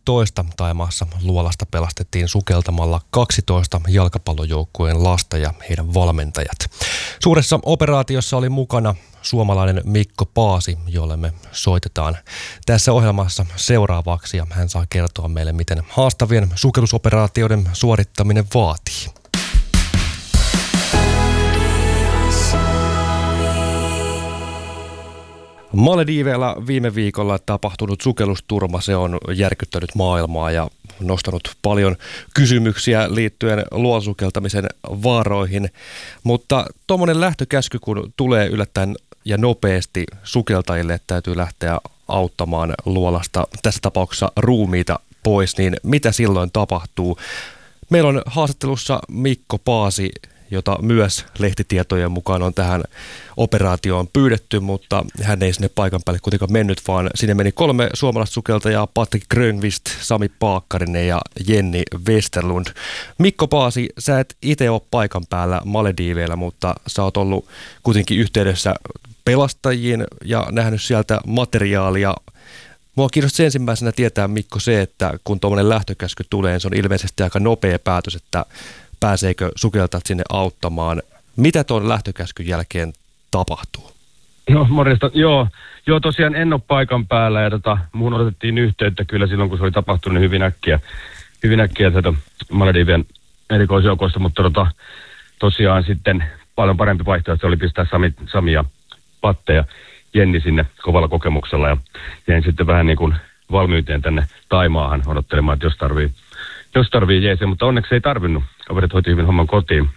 2012 Thaimaassa Luolasta pelastettiin sukeltamalla 12 jalkapallojoukkueen lasta ja heidän valmentajat. Suuressa operaatiossa oli mukana suomalainen Mikko Paasi, jolle me soitetaan tässä ohjelmassa seuraavaksi. Ja hän saa kertoa meille, miten haastavien sukellusoperaatioiden suorittaminen vaatii. Malediiveilla viime viikolla tapahtunut sukellusturma, se on järkyttänyt maailmaa ja nostanut paljon kysymyksiä liittyen luolasukeltamisen vaaroihin. Mutta tuommoinen lähtökäsky, kun tulee yllättäen ja nopeasti sukeltajille, täytyy lähteä auttamaan luolasta, tässä tapauksessa ruumiita pois, niin mitä silloin tapahtuu? Meillä on haastattelussa Mikko Paasi, jota myös lehtitietojen mukaan on tähän operaatioon pyydetty, mutta hän ei sinne paikan päälle kuitenkaan mennyt, vaan sinne meni 3 suomalaista sukeltajaa, Patrik Grönqvist, Sami Paakkarinen ja Jenni Westerlund. Mikko Paasi, sä et itse ole paikan päällä Malediiveillä, mutta sä oot ollut kuitenkin yhteydessä pelastajiin ja nähnyt sieltä materiaalia. Mua kiinnostaa ensimmäisenä tietää, Mikko, se, että kun tuommoinen lähtökäsky tulee, niin se on ilmeisesti aika nopea päätös, että pääseekö sukeltajat sinne auttamaan. Mitä tuon lähtökäskyn jälkeen tapahtuu? No morjesta, joo tosiaan en ole paikan päällä ja muun otettiin yhteyttä kyllä silloin, kun se oli tapahtunut niin hyvin äkkiä Maledivien erikoisjoukoista, mutta tosiaan sitten paljon parempi vaihtoehto oli pistää Sami ja Patte ja Jenni sinne kovalla kokemuksella ja jäin sitten vähän niin kuin valmiuteen tänne Taimaahan odottelemaan, että jos tarvii jeesiä, mutta onneksi ei tarvinnut. Kaverit hoiti hyvin homman kotiin.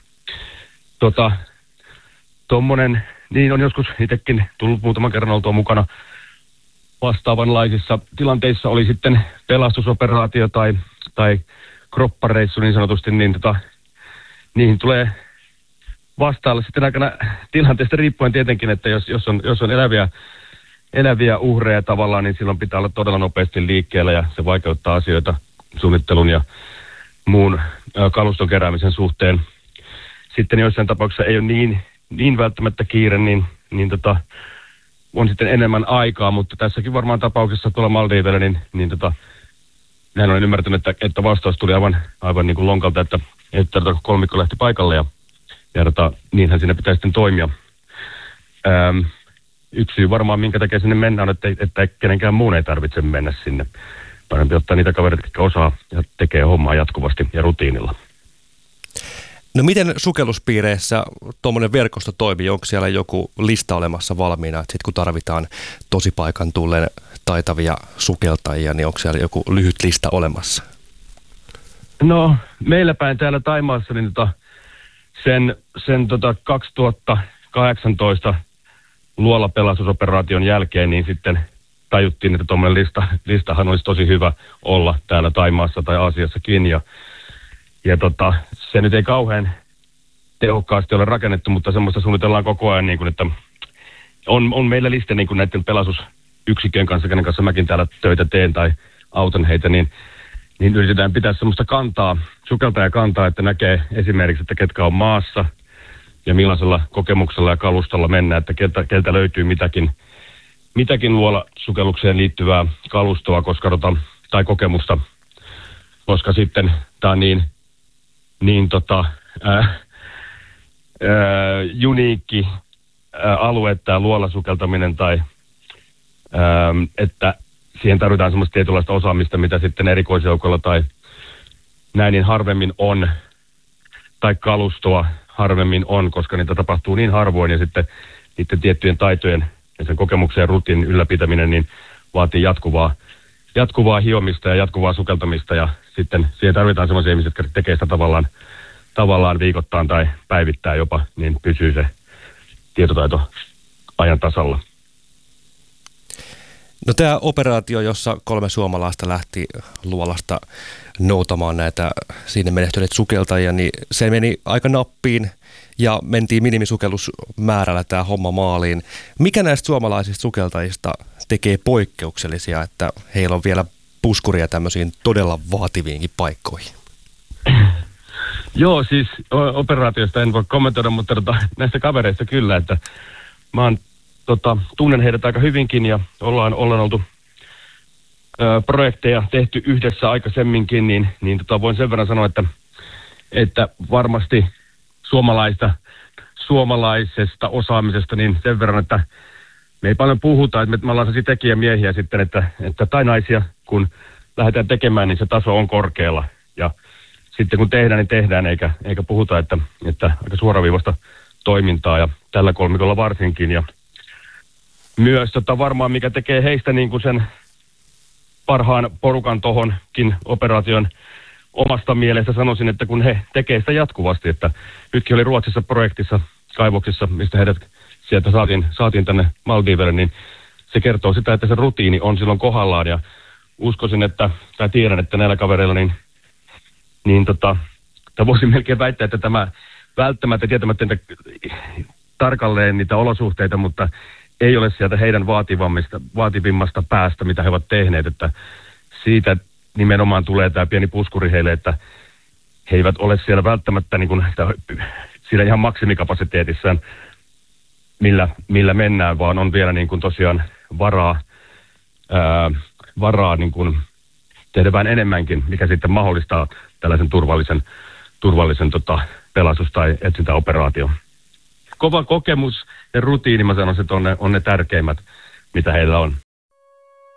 Tommonen, niin on joskus itsekin tullut muutaman kerran oltua mukana vastaavanlaisissa tilanteissa. Oli sitten pelastusoperaatio tai kroppareissu niin sanotusti, niin niihin tulee vastailla sitten aikana tilanteesta riippuen tietenkin, että jos on eläviä uhreja tavallaan, niin silloin pitää olla todella nopeasti liikkeellä ja se vaikeuttaa asioita suunnittelun ja muun kaluston keräämisen suhteen. Sitten joissain tapauksissa ei ole niin välttämättä kiire, niin on sitten enemmän aikaa, mutta tässäkin varmaan tapauksessa tuolla Maldiiveilla, niin näin olen ymmärtänyt, että vastaus tuli aivan niin kuin lonkalta, että kolmikko lähti paikalle ja niinhän siinä pitää sitten toimia. Yksi syy varmaan, minkä takia sinne mennään, on, että kenenkään muun ei tarvitse mennä sinne. Parempi ottaa niitä kavereita, jotka osaa ja tekee hommaa jatkuvasti ja rutiinilla. No miten sukelluspiireissä tuommoinen verkosto toimii? Onko siellä joku lista olemassa valmiina, että sitten kun tarvitaan tosipaikan tulleen taitavia sukeltajia, niin onko siellä joku lyhyt lista olemassa? No meillä päin täällä Thaimaassa niin sen 2018 luolapelastusoperaation jälkeen niin sitten tajuttiin, että tuommoinen listahan olisi tosi hyvä olla täällä Thaimaassa tai Aasiassakin. Ja se nyt ei kauhean tehokkaasti ole rakennettu, mutta semmoista suunnitellaan koko ajan, niin kuin, että on meillä liste niin kuin näiden pelastusyksikön kanssa, kenen kanssa mäkin täällä töitä teen tai autan heitä, niin yritetään pitää semmoista sukeltajakantaa, että näkee esimerkiksi, että ketkä on maassa ja millaisella kokemuksella ja kalustolla mennään, että keltä löytyy mitäkin luolasukellukseen liittyvää kalustoa tai kokemusta, koska sitten tämä on niin uniikki alue, tämä luolasukeltaminen, tai että siihen tarvitaan semmoista tietynlaista osaamista, mitä sitten erikoisjoukolla tai näin niin harvemmin on, tai kalustoa harvemmin on, koska niitä tapahtuu niin harvoin, ja sitten niiden tiettyjen taitojen ja sen kokemuksen ja rutiinin ylläpitäminen niin vaatii jatkuvaa hiomista ja jatkuvaa sukeltamista, ja sitten siihen tarvitaan semmoisia ihmisiä, jotka tekee sitä tavallaan viikoittain tai päivittäin jopa, niin pysyy se tietotaito ajan tasalla. No tämä operaatio, jossa 3 suomalaista lähti luolasta noutamaan näitä sinne menehtyneitä sukeltajia, niin se meni aika nappiin ja mentiin minimisukellusmäärällä tämä homma maaliin. Mikä näistä suomalaisista sukeltajista tekee poikkeuksellisia, että heillä on vielä puskuria tämmöisiin todella vaativiinkin paikkoihin? Joo, siis operaatiosta en voi kommentoida, mutta näistä kavereista kyllä, että mä tunnen heidät aika hyvinkin ja ollaan oltu projekteja tehty yhdessä aikaisemminkin, niin voin sen verran sanoa, että varmasti suomalaisesta osaamisesta niin sen verran, että me ei paljon puhuta, että me ollaan sellaisia tekijämiehiä sitten, tai naisia, kun lähdetään tekemään, niin se taso on korkealla. Ja sitten kun tehdään, niin tehdään, eikä puhuta, että aika suoraviivasta toimintaa, ja tällä kolmikolla varsinkin. Ja myös varmaan, mikä tekee heistä niin kuin sen parhaan porukan tohonkin operaation omasta mielestä, sanoisin, että kun he tekee sitä jatkuvasti, että nytkin oli Ruotsissa projektissa, kaivoksissa, mistä heidät sieltä saatiin tänne Maldiivelle, niin se kertoo sitä, että se rutiini on silloin kohdallaan, ja uskoisin, tai tiedän, että näillä kavereilla, niin voisin melkein väittää, että tämä välttämättä tietämättä tarkalleen niitä olosuhteita, mutta ei ole sieltä heidän vaativimmasta päästä, mitä he ovat tehneet, että siitä nimenomaan tulee tämä pieni puskuri heille, että he eivät ole siellä välttämättä niin kuin siinä ihan maksimikapasiteetissaan, millä mennään, vaan on vielä niin kuin tosiaan varaa niin kuin tehdä vähän enemmänkin, mikä sitten mahdollistaa tällaisen turvallisen pelastus- tai etsintäoperaation. Kova kokemus ja rutiini, mä sanoisin, että on ne tärkeimmät, mitä heillä on.